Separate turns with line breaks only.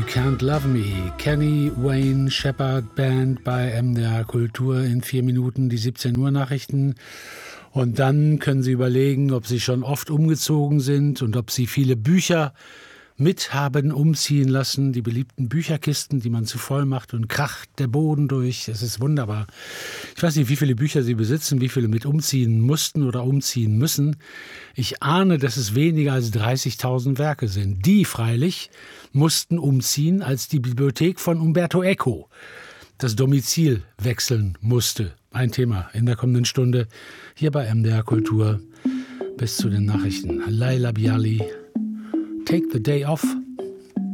Can't Love Me, Kenny Wayne Shepherd Band bei MDR Kultur in 4 Minuten die 17 Uhr Nachrichten. Und dann können Sie überlegen, ob Sie schon oft umgezogen sind und ob Sie viele Bücher mit haben umziehen lassen, die beliebten Bücherkisten, die man zu voll macht und kracht der Boden durch. Es ist wunderbar. Ich weiß nicht, wie viele Bücher Sie besitzen, wie viele mit umziehen mussten oder umziehen müssen. Ich ahne, dass es weniger als 30.000 Werke sind. Die freilich mussten umziehen, als die Bibliothek von Umberto Eco das Domizil wechseln musste. Ein Thema in der kommenden Stunde hier bei MDR Kultur bis zu den Nachrichten. Laila Bialy, Take the Day Off.